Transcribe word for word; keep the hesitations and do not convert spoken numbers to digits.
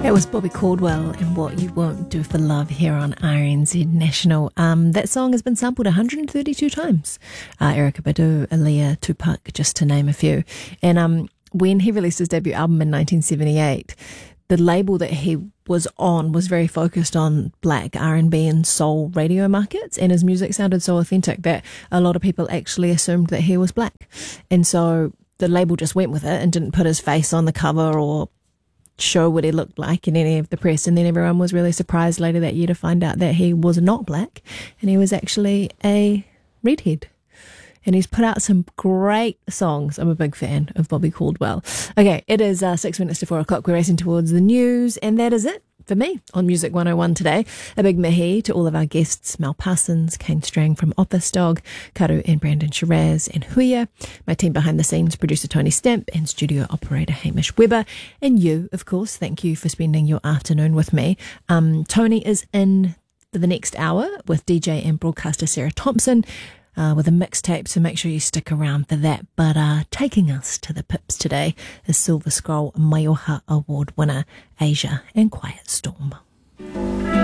That was Bobby Caldwell and What You Won't Do for Love here on R N Z National. Um, that song has been sampled one hundred thirty-two times. Uh, Erykah Badu, Aaliyah, Tupac, just to name a few. And um, when he released his debut album in nineteen seventy-eight, the label that he was on was very focused on black R and B and soul radio markets, and his music sounded so authentic that a lot of people actually assumed that he was black. And so the label just went with it and didn't put his face on the cover or show what he looked like in any of the press, and then everyone was really surprised later that year to find out that he was not black and he was actually a redhead. And he's put out some great songs. I'm a big fan of Bobby Caldwell. Okay, it is uh, six minutes to four o'clock. We're racing towards the news, and that is it for me on Music one oh one today. A big mihi to all of our guests, Mel Parsons, Kane Strang from Office Dog, Karu and Brandon Shiraz and Huya, my team behind the scenes, producer Tony Stamp and studio operator Hamish Weber, and you, of course. Thank you for spending your afternoon with me. Um, Tony is in for the next hour with D J and broadcaster Sarah Thompson, Uh, with a mixtape, so make sure you stick around for that. But uh, taking us to the pips today is Silver Scroll Maioha Award winner Asia and Quiet Storm.